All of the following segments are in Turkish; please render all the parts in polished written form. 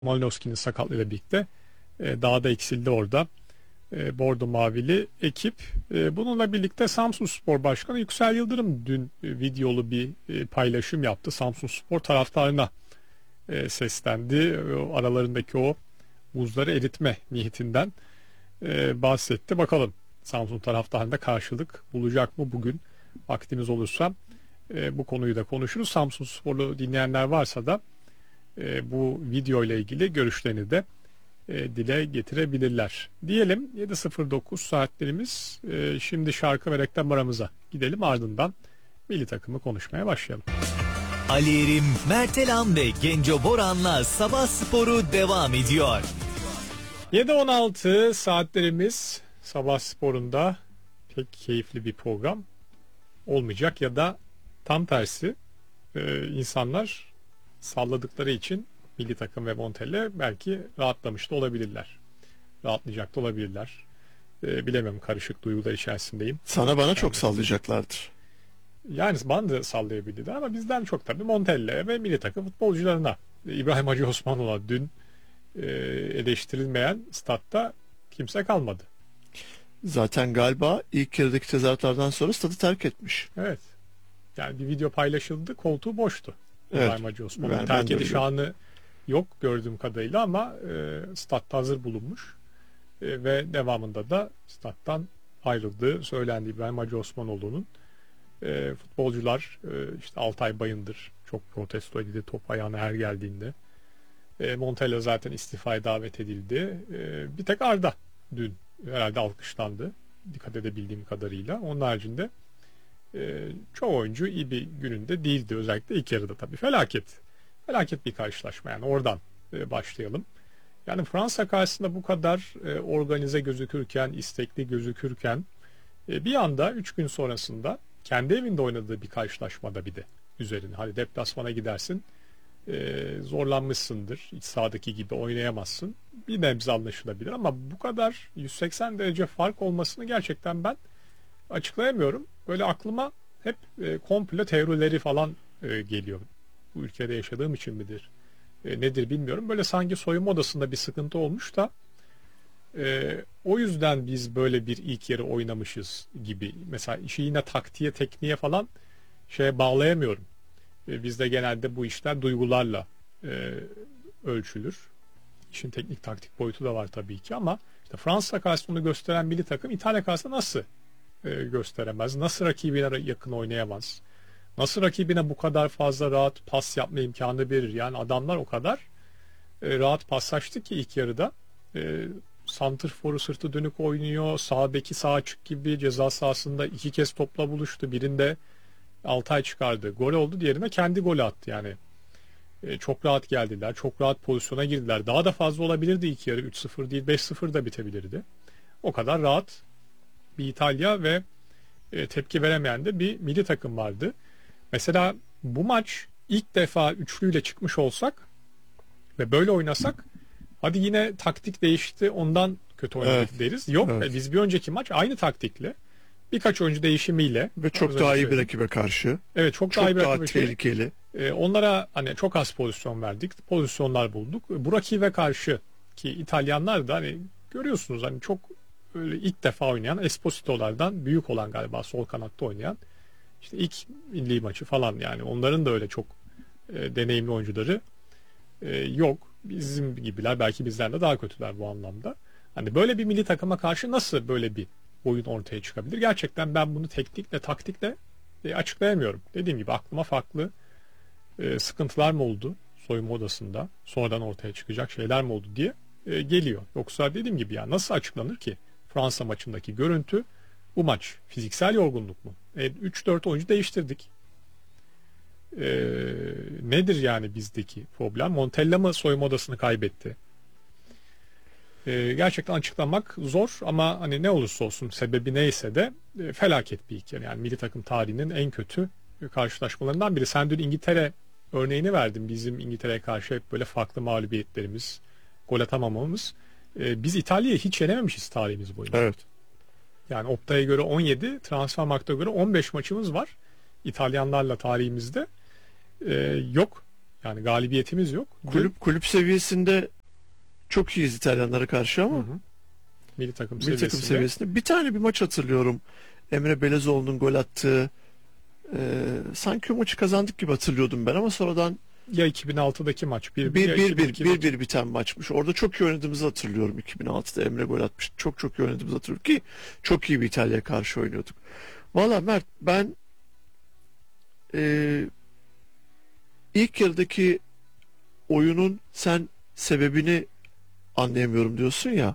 Malinowski'nin sakatlığıyla birlikte daha da eksildi orada. Bordo Mavili ekip. Bununla birlikte Samsunspor Başkanı Yüksel Yıldırım dün videolu bir paylaşım yaptı. Samsunspor taraftarına seslendi. Aralarındaki o buzları eritme niyetinden bahsetti. Bakalım Samsun taraftarında karşılık bulacak mı bugün? Vaktimiz olursa bu konuyu da konuşuruz. Samsunsporlu dinleyenler varsa da bu video ile ilgili görüşlerini de dile getirebilirler. Diyelim 7.09 saatlerimiz. Şimdi şarkı ve reklam aramıza gidelim, ardından milli takımı konuşmaya başlayalım. Ali Erim, Mertelam ve Genco Boran'la Sabah Sporu devam ediyor. 7.16 saatlerimiz. Sabah Sporu'nda pek keyifli bir program olmayacak ya da tam tersi, insanlar salladıkları için milli takım ve Montella belki rahatlamış da olabilirler. Rahatlayacak da olabilirler. Bilemiyorum, karışık duygular içerisindeyim. Sana bana çok sallayacaklardır. Yani bana da sallayabilirler ama bizden çok tabii Montella ve milli takım futbolcularına. İbrahim Hacı Osmanoğlu'na dün eleştirilmeyen statta kimse kalmadı. Zaten galiba ilk yarıdaki tezahüratlardan sonra stadı terk etmiş. Evet. Yani bir video paylaşıldı, koltuğu boştu. Evet. İbrahim Hacı Osmanoğlu terk ediş anı yok gördüğüm kadarıyla ama statta hazır bulunmuş ve devamında da stattan ayrıldığı söylendi İbrahim Hacı Osmanoğlu'nun. Futbolcular işte Altay Bayındır çok protesto edildi top ayağına her geldiğinde. Montella zaten istifaya davet edildi. Bir tek Arda dün herhalde alkışlandı, dikkat edebildiğim kadarıyla. Onun haricinde çoğu oyuncu iyi bir gününde değildi. Özellikle ilk yarıda tabii felaket bir karşılaşma, yani oradan başlayalım. Yani Fransa karşısında bu kadar organize gözükürken, istekli gözükürken bir anda 3 gün sonrasında kendi evinde oynadığı bir karşılaşmada bir de üzerine hadi deplasmana gidersin, zorlanmışsındır, iç sahadaki gibi oynayamazsın, bir nebze anlaşılabilir ama bu kadar 180 derece fark olmasını gerçekten ben açıklayamıyorum. Böyle aklıma hep komplo teorileri falan geliyor. Bu ülkede yaşadığım için midir? Nedir bilmiyorum. Böyle sanki soyunma odasında bir sıkıntı olmuş da o yüzden biz böyle bir ilk yarı oynamışız gibi. Mesela işi yine taktiğe, tekniğe falan bağlayamıyorum. Bizde genelde bu işler duygularla ölçülür. İşin teknik taktik boyutu da var tabii ki ama işte Fransa karşısında onu gösteren milli takım İtalya karşısında nasıl gösteremez? Nasıl rakibine yakın oynayamaz? Nasıl rakibine bu kadar fazla rahat pas yapma imkanı verir? Yani adamlar o kadar rahat paslaştı ki ilk yarıda. Santrforu sırtı dönük oynuyor. Sağ beki sağ açık gibi ceza sahasında 2 kez topla buluştu. Birinde Altay çıkardı, gol oldu. Diğerine kendi golü attı yani. Çok rahat geldiler. Çok rahat pozisyona girdiler. Daha da fazla olabilirdi ilk yarı. 3-0 değil 5-0 da bitebilirdi. O kadar rahat bir İtalya ve tepki veremeyen de bir milli takım vardı. Mesela bu maç ilk defa üçlüyle çıkmış olsak ve böyle oynasak hadi yine taktik değişti ondan kötü oynadık deriz. Yok, biz bir önceki maç aynı taktikle birkaç oyuncu değişimiyle ve çok daha iyi bir rakibe karşı. Evet, çok daha iyi bir rakibe tehlikeli. Onlara hani çok az pozisyon verdik. Pozisyonlar bulduk. Bu rakibe karşı ki İtalyanlar da hani görüyorsunuz hani çok öyle ilk defa oynayan Esposito'lardan büyük olan galiba sol kanatta oynayan işte ilk milli maçı falan, yani onların da öyle çok deneyimli oyuncuları yok. Bizim gibiler belki bizden de daha kötüler bu anlamda. Hani böyle bir milli takıma karşı nasıl böyle bir oyun ortaya çıkabilir? Gerçekten ben bunu teknikle, taktikle açıklayamıyorum. Dediğim gibi aklıma farklı sıkıntılar mı oldu soyunma odasında, sonradan ortaya çıkacak şeyler mi oldu diye geliyor. Yoksa dediğim gibi ya nasıl açıklanır ki Fransa maçındaki görüntü, bu maç fiziksel yorgunluk mu? 3-4 oyuncu değiştirdik. Nedir yani bizdeki problem? Montella mı soyunma odasını kaybetti? Gerçekten açıklamak zor ama hani ne olursa olsun sebebi neyse de felaket bir ilk yarı. Yani milli takım tarihinin en kötü karşılaşmalarından biri. Sen dün İngiltere örneğini verdin. Bizim İngiltere'ye karşı hep böyle farklı mağlubiyetlerimiz, gol atamamamız. Biz İtalya'yı hiç yenememişiz tarihimiz boyunca. Evet. Yani Opta'ya göre 17, Transfermarkt'a göre 15 maçımız var İtalyanlarla tarihimizde. Yok. Yani galibiyetimiz yok. Kulüp seviyesinde çok iyiyiz İtalyanlara karşı ama Milli takım milli takım seviyesinde. seviyesinde bir maç hatırlıyorum. Emre Belezoğlu'nun gol attığı, sanki o maçı kazandık gibi hatırlıyordum ben ama sonradan Ya 2006'daki maç 1-1 ya 2002'deki. 1-1 biten maçmış. Orada çok iyi oynadığımızı hatırlıyorum. 2006'da Emre gol atmış. Çok iyi oynadığımızı hatırlıyorum ki çok iyi bir İtalya'ya karşı oynuyorduk. Valla Mert, ben ilk yarıdaki oyunun sen sebebini anlayamıyorum diyorsun ya.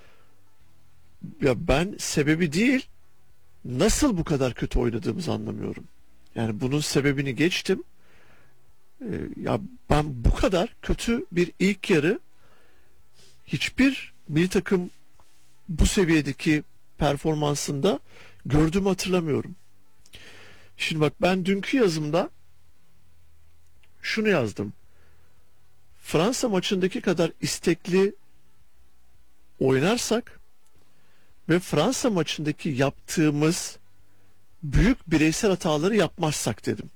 Ya ben sebebi değil, nasıl bu kadar kötü oynadığımızı anlamıyorum. Yani bunun sebebini geçtim. Ya ben bu kadar kötü bir ilk yarı hiçbir milli takım bu seviyedeki performansında gördüğümü hatırlamıyorum. Şimdi bak, ben dünkü yazımda şunu yazdım. Fransa maçındaki kadar istekli oynarsak ve Fransa maçındaki yaptığımız büyük bireysel hataları yapmazsak dedim.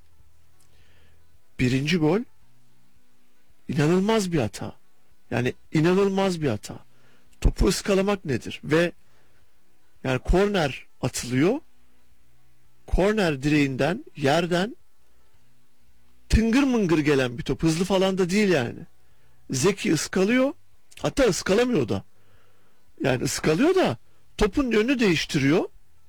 Birinci gol inanılmaz bir hata. Yani inanılmaz bir hata. Topu ıskalamak nedir? Ve yani korner atılıyor. Korner direğinden, yerden tıngır mıngır gelen bir top. Hızlı falan da değil yani. Zeki ıskalıyor. Hatta ıskalamıyor da. Yani ıskalıyor da topun yönünü değiştiriyor.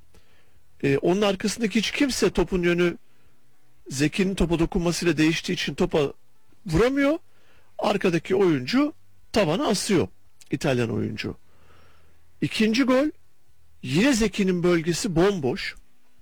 Onun arkasındaki hiç kimse topun yönü Zeki'nin topa dokunmasıyla değiştiği için topa vuramıyor. Arkadaki oyuncu tavana asıyor. İtalyan oyuncu. İkinci gol yine Zeki'nin bölgesi bomboş.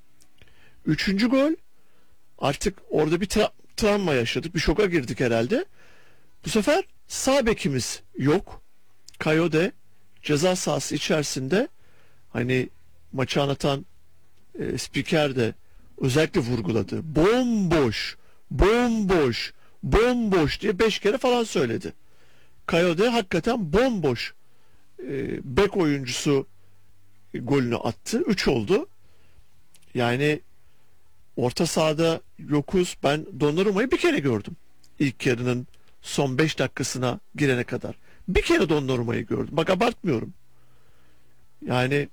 Üçüncü gol artık orada bir travma yaşadık. Bir şoka girdik herhalde. Bu sefer sağ bekimiz yok. Kayode ceza sahası içerisinde, hani maçı anlatan spiker de özellikle vurguladı. Bomboş, bomboş, bomboş diye 5 kere falan söyledi. Kayode hakikaten bomboş bek oyuncusu golünü attı. 3 oldu. Yani orta sahada yokuz. Ben Donnarumma'yı bir kere gördüm. İlk yarının son 5 dakikasına girene kadar. Bir kere Donnarumma'yı gördüm. Bak, abartmıyorum. Yani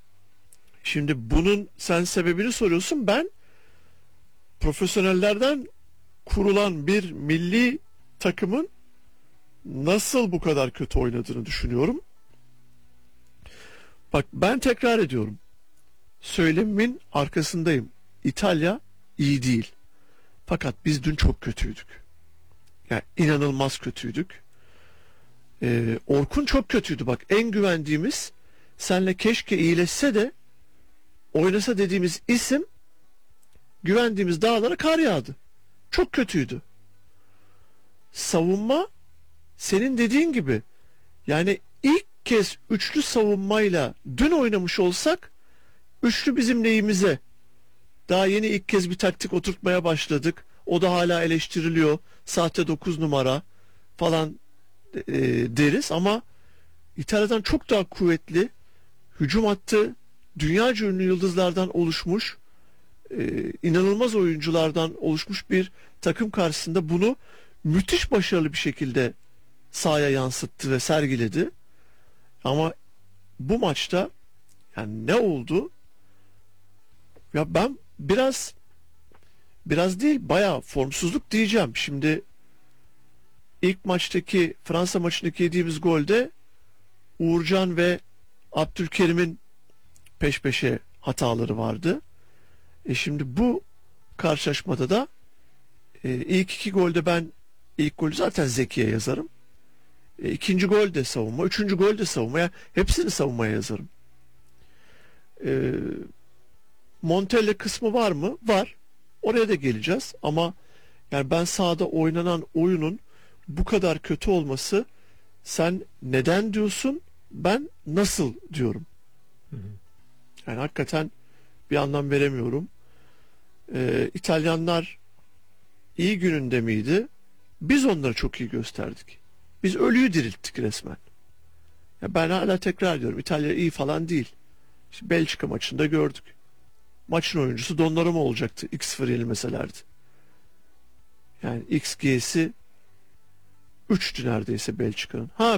şimdi bunun sen sebebini soruyorsun. Ben profesyonellerden kurulan bir milli takımın nasıl bu kadar kötü oynadığını düşünüyorum. Bak, ben tekrar ediyorum. Söylemimin arkasındayım. İtalya iyi değil. Fakat biz dün çok kötüydük. Yani inanılmaz kötüydük. Orkun çok kötüydü. Bak, en güvendiğimiz, senle keşke iyileşse de oynasa dediğimiz isim, güvendiğimiz dağlara kar yağdı. Çok kötüydü. Savunma senin dediğin gibi, yani ilk kez üçlü savunmayla dün oynamış olsak üçlü bizim lehimize. Daha yeni ilk kez bir taktik oturtmaya başladık. O da hala eleştiriliyor. Sahte 9 numara falan deriz ama İtalya'dan çok daha kuvvetli hücum hattı, dünyaca ünlü yıldızlardan oluşmuş, inanılmaz oyunculardan oluşmuş bir takım karşısında bunu müthiş başarılı bir şekilde sahaya yansıttı ve sergiledi. Ama bu maçta yani ne oldu? Ya ben biraz değil, bayağı formsuzluk diyeceğim. Şimdi ilk maçtaki, Fransa maçındaki yediğimiz golde Uğurcan ve Abdülkerim'in peş peşe hataları vardı. Şimdi bu karşılaşmada da ilk iki golde ben ilk golü zaten Zeki'ye yazarım. İkinci gol de savunma, üçüncü gol de savunma. Yani hepsini savunmaya yazarım. Montella kısmı var mı? Var. Oraya da geleceğiz ama yani ben sahada oynanan oyunun bu kadar kötü olması, sen neden diyorsun, ben nasıl diyorum. Yani hakikaten bir anlam veremiyorum. İtalyanlar iyi gününde miydi? Biz onları çok iyi gösterdik. Biz ölüyü dirilttik resmen. Ya ben hala tekrar ediyorum, İtalya iyi falan değil. İşte Belçika maçında gördük. Maçın oyuncusu Donnarumma olacaktı X0 yenilmeselerdi. Yani XG'si 3'tü neredeyse Belçika'nın. Ha